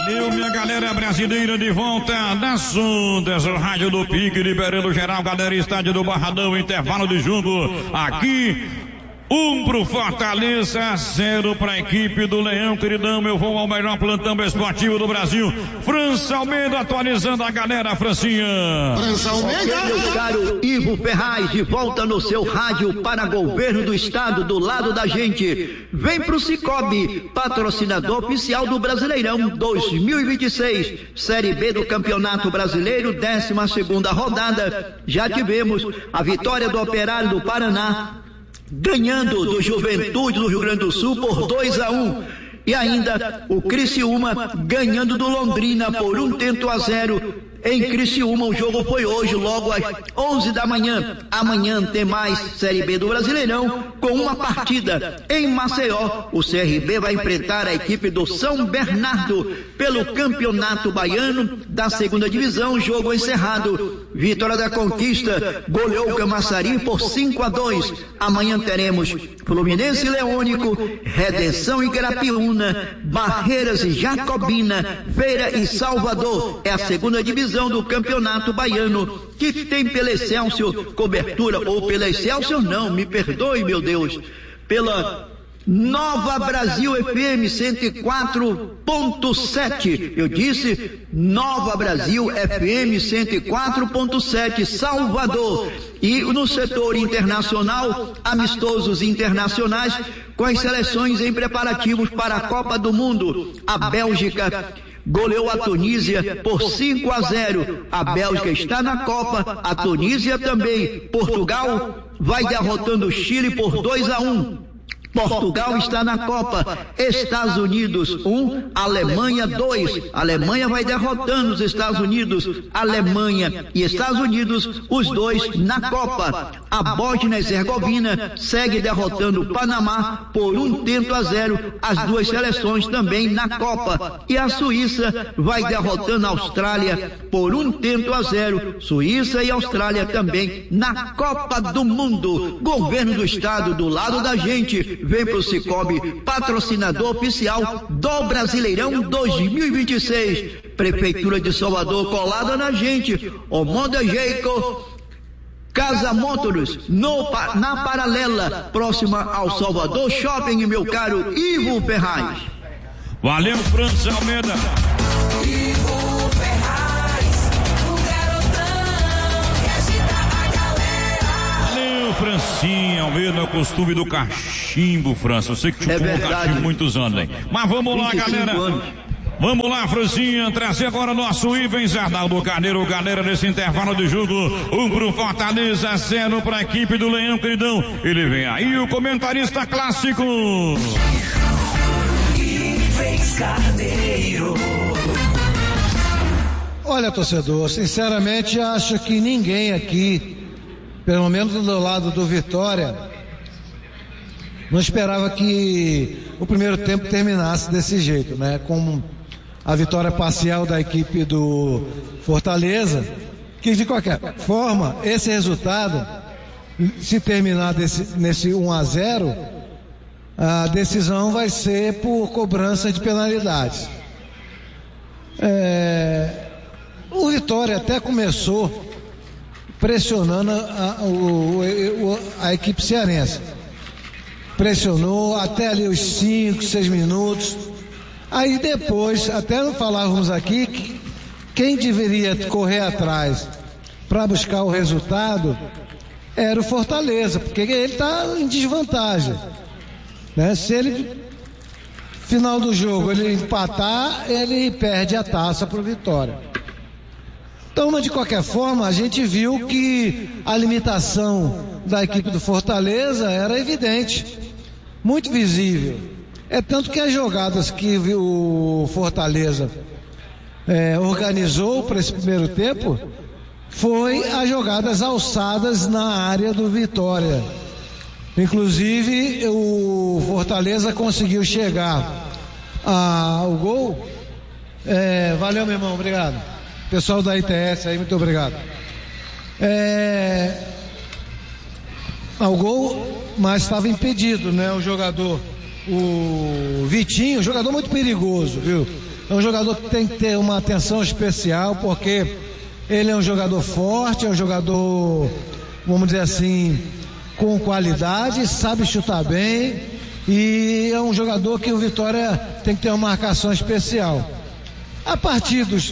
Valeu, minha galera brasileira, de volta das ondas, o rádio do Pique, liberando geral, galera, estádio do Barradão, intervalo de jogo, aqui, 1 pro Fortaleza, 0 pra equipe do Leão, queridão, eu vou ao melhor plantão esportivo do Brasil, França Almeida, atualizando a galera, Francinha. França Almeida. Meu caro Ivo Ferraz, de volta no seu rádio para governo do estado, do lado da gente. Vem pro Cicobi, patrocinador oficial do Brasileirão 2026, Série B do Campeonato Brasileiro, 12ª rodada. Já tivemos a vitória do Operário do Paraná, ganhando do Juventude do Rio Grande do Sul por 2-1. E ainda o Criciúma ganhando do Londrina por 1-0 em Criciúma. O jogo foi hoje, logo às 11 da manhã. Amanhã tem mais Série B do Brasileirão, com uma partida em Maceió. O CRB vai enfrentar a equipe do São Bernardo pelo Campeonato Baiano da 2ª Divisão. Jogo encerrado. Vitória da Conquista goleou o Camaçari por 5-2. Amanhã teremos Fluminense e Leônico, Redenção e Carapiúna, Barreiras e Jacobina, Feira e Salvador. É a 2ª divisão do Campeonato Baiano, que tem pela Excelsior cobertura, ou pela Excelsior não, me perdoe, meu Deus, pela Nova Brasil FM 104.7. Eu disse Nova Brasil FM 104.7, Salvador. E no setor internacional, amistosos internacionais, com as seleções em preparativos para a Copa do Mundo. A Bélgica goleou a Tunísia por 5-0. A Bélgica está na Copa, a Tunísia também. Portugal vai derrotando o Chile por 2-1. Portugal está na Copa. Estados Unidos 1, Alemanha 2. Alemanha vai derrotando os Estados Unidos. Alemanha e Estados Unidos, os dois na Copa. A Bósnia e Herzegovina segue derrotando o Panamá por 1-0. As duas seleções também na Copa. E a Suíça vai derrotando a Austrália por 1-0. Suíça e Austrália também na Copa do Mundo. Governo do estado, do lado da gente. Vem pro Cicobi, patrocinador oficial do Brasileirão 2026. Prefeitura de Salvador colada na gente. Omonda Jeico, Casa Motors, na Paralela, próxima ao Salvador Shopping, meu caro Ivo Ferraz. Valeu, França Almeida. Ivo Ferraz, o garotão que agita a galera. Valeu, Francinha Almeida, é o costume do cachimbo, França. Eu sei que tu tomou cachimbo muitos anos, hein? Mas vamos lá, galera. Vamos lá, Francinha, trazer agora nosso Ivens Arnaldo Carneiro, galera, nesse intervalo de jogo, 1 pro Fortaleza, 0 pra equipe do Leão, queridão. Ele vem aí, o comentarista clássico. Ivens Carneiro. Olha, torcedor, sinceramente acho que ninguém aqui, pelo menos do lado do Vitória, não esperava que o primeiro tempo terminasse desse jeito, né? Com a vitória parcial da equipe do Fortaleza, que de qualquer forma, esse resultado, se terminar nesse 1-0, a decisão vai ser por cobrança de penalidades. O Vitória até começou pressionando a equipe cearense. Pressionou até ali os 5, 6 minutos. Aí depois, até falávamos aqui que quem deveria correr atrás para buscar o resultado era o Fortaleza, porque ele está em desvantagem, né? Se ele, final do jogo, ele empatar, ele perde a taça para o Vitória. Então, mas de qualquer forma, a gente viu que a limitação da equipe do Fortaleza era evidente, muito visível. É tanto que as jogadas que o Fortaleza organizou para esse primeiro tempo foi as jogadas alçadas na área do Vitória. Inclusive o Fortaleza conseguiu chegar ao gol. Valeu, meu irmão, obrigado. Pessoal da ITS aí, muito obrigado. Ao gol, mas estava impedido, né? O jogador, o Vitinho, jogador muito perigoso, viu? É um jogador que tem que ter uma atenção especial, porque ele é um jogador forte, é um jogador, vamos dizer assim, com qualidade, sabe chutar bem, e é um jogador que o Vitória tem que ter uma marcação especial. A partir dos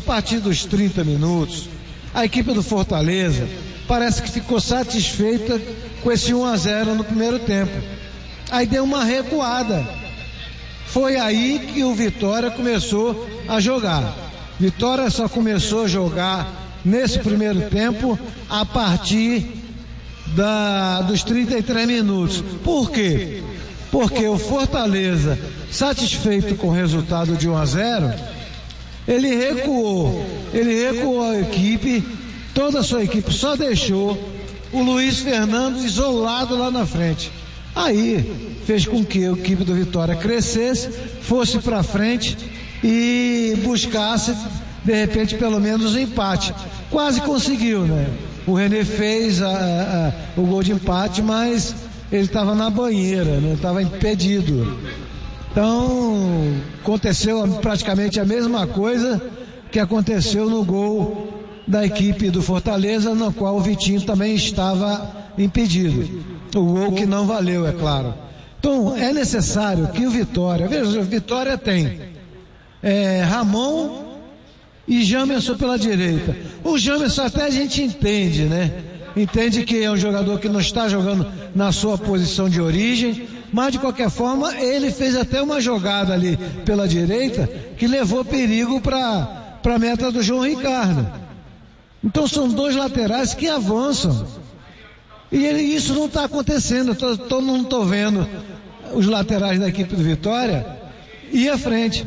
30 minutos, a equipe do Fortaleza parece que ficou satisfeita com esse 1-0 no primeiro tempo. Aí deu uma recuada. Foi aí que o Vitória começou a jogar. Vitória só começou a jogar nesse primeiro tempo a partir dos 33 minutos. Por quê? Porque o Fortaleza, satisfeito com o resultado de 1-0, ele recuou a equipe, toda a sua equipe, só deixou o Luiz Fernando isolado lá na frente. Aí fez com que a equipe do Vitória crescesse, fosse para frente e buscasse de repente pelo menos um empate. Quase conseguiu, né? O René fez o gol de empate, mas ele estava na banheira, né? Estava impedido. Então aconteceu praticamente a mesma coisa que aconteceu no gol da equipe do Fortaleza, no qual o Vitinho também estava impedido. O gol que não valeu, é claro. Então é necessário que o Vitória, veja, o Vitória tem Ramon e Jamerson pela direita. O Jamerson até a gente entende, né? Entende que é um jogador que não está jogando na sua posição de origem, mas de qualquer forma ele fez até uma jogada ali pela direita que levou perigo para a meta do João Ricardo. Então são dois laterais que avançam. E isso não está acontecendo. Eu não estou vendo os laterais da equipe do Vitória ir à frente.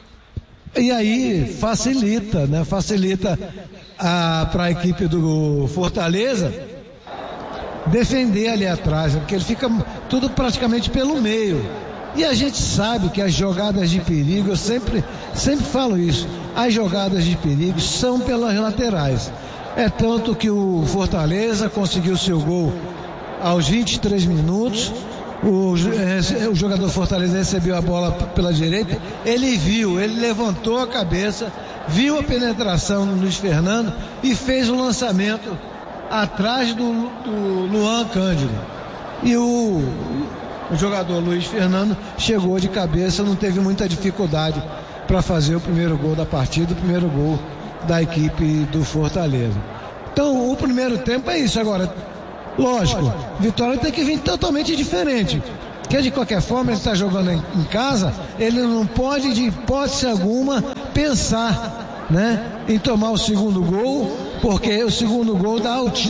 E aí facilita, né? Facilita para a equipe do Fortaleza defender ali atrás, porque ele fica tudo praticamente pelo meio. E a gente sabe que as jogadas de perigo, eu sempre falo isso, as jogadas de perigo são pelas laterais. É tanto que o Fortaleza conseguiu seu gol aos 23 minutos. O jogador Fortaleza recebeu a bola pela direita, ele levantou a cabeça, viu a penetração no Luiz Fernando e fez um lançamento atrás do Luan Cândido. E o jogador Luiz Fernando chegou de cabeça, não teve muita dificuldade para fazer o primeiro gol da partida, o primeiro gol da equipe do Fortaleza. Então o primeiro tempo é isso. Agora, lógico, Vitória tem que vir totalmente diferente, porque de qualquer forma ele está jogando em casa, ele não pode de hipótese alguma pensar, né, em tomar o segundo gol, porque o segundo gol dará o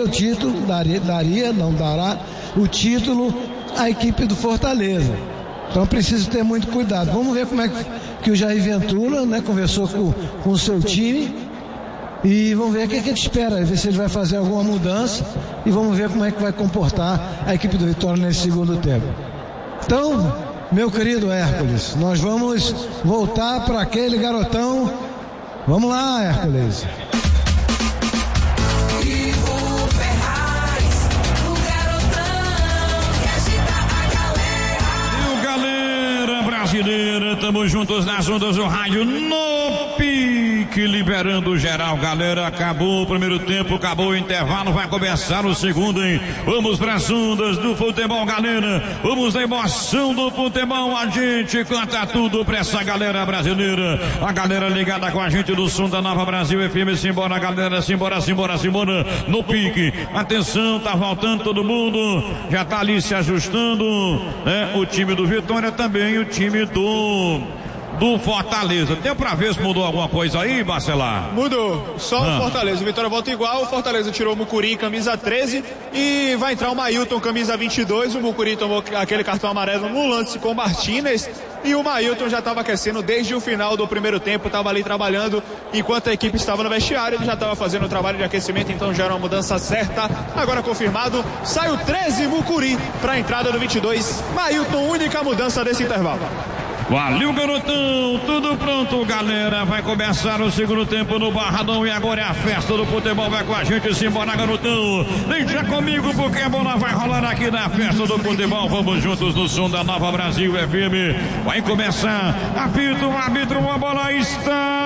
título à equipe do Fortaleza. Então precisa ter muito cuidado. Vamos ver como é que o Jair Ventura, né, conversou com o seu time, e vamos ver o que a gente espera, ver se ele vai fazer alguma mudança, e vamos ver como é que vai comportar a equipe do Vitória nesse segundo tempo. Então, meu querido Hércules, nós vamos voltar para aquele garotão. Vamos lá, Hércules. Estamos juntos nas ondas do rádio no pique, liberando geral, galera. Acabou o primeiro tempo, acabou o intervalo, vai começar o segundo, hein? Vamos para as ondas do futebol, galera. Vamos na emoção do futebol, a gente canta tudo pra essa galera brasileira. A galera ligada com a gente do som da Nova Brasil FM. Simbora, galera, simbora no pique. Atenção, tá voltando todo mundo, já tá ali se ajustando, né? O time do Vitória também, o time do Fortaleza. Deu pra ver se mudou alguma coisa aí, Bacelar? Mudou, só o Fortaleza. O Vitória volta igual, o Fortaleza tirou o Mucuri, camisa 13, e vai entrar o Mailton, camisa 22. O Mucuri tomou aquele cartão amarelo no lance com o Martínez, e o Mailton já estava aquecendo desde o final do primeiro tempo, estava ali trabalhando enquanto a equipe estava no vestiário. Ele já estava fazendo o trabalho de aquecimento, então já era uma mudança certa. Agora confirmado, sai o 13 Mucuri para a entrada do 22 Mailton, única mudança desse intervalo. Valeu, garotão, tudo pronto, galera. Vai começar o segundo tempo no Barradão e agora é a festa do futebol. Vai com a gente, simbora, garotão. Deixa comigo porque a bola vai rolar aqui na festa do futebol. Vamos juntos no som da Nova Brasil FM. Vai começar, apita o árbitro, a bola está